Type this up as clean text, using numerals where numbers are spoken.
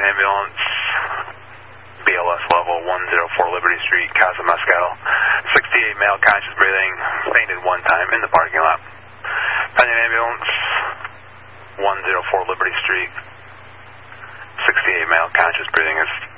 ambulance, BLS level 104 Liberty Street, Casa Mezcal. 68 male, conscious breathing, fainted one time in the parking lot. Pending ambulance, 104 Liberty Street. 68 male, conscious breathing is